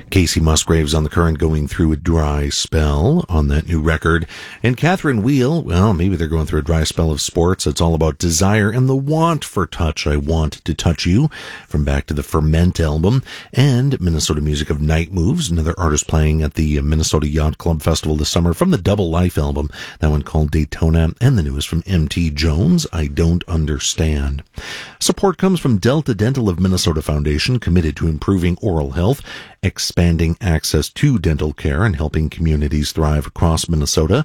Casey Musgraves on the Current going through a dry spell on that new record. And Catherine Wheel, well, maybe they're going through a dry spell of sports. It's all about desire and the want for touch. I Want to Touch You from Back to the Ferment album. And Minnesota Music of Night Moves, another artist playing at the Minnesota Yacht Club Festival this summer from the Double Life album. That one called Daytona. And the newest from M.T. Jones, I Don't Understand. Support comes from Delta Dental of Minnesota Foundation, committed to improving oral health, expanding access to dental care, and helping communities thrive across Minnesota.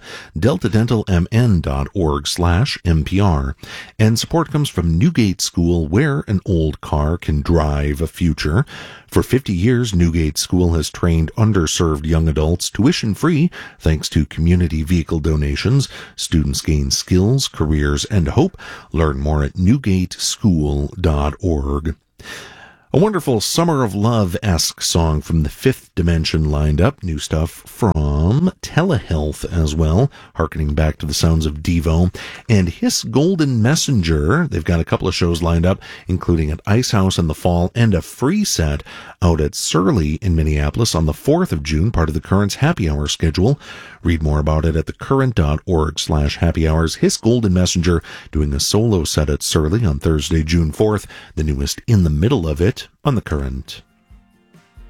DeltaDentalMN.org/MPR. And support comes from Newgate School, where an old car can drive a future. For 50 years, Newgate School has trained underserved young adults tuition-free thanks to community vehicle donations. Students gain skills, careers, and hope. Learn more at newgateschool.org. A wonderful Summer of Love-esque song from the Fifth Dimension lined up. New stuff from Telehealth as well, harkening back to the sounds of Devo. And His Golden Messenger, they've got a couple of shows lined up, including at Ice House in the fall and a free set out at Surly in Minneapolis on the 4th of June, part of the Current's Happy Hour schedule. Read more about it at thecurrent.org/happy hours. His Golden Messenger doing a solo set at Surly on Thursday, June 4th, the newest In the Middle of It on The Current.